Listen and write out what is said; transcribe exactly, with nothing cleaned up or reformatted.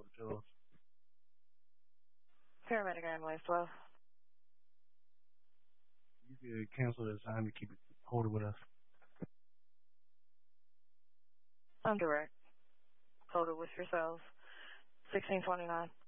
Pillows. Paramedic ambulance twelve. You could cancel the assignment, keep it, hold it with us. I'm direct. Hold it with yourselves. sixteen twenty-nine.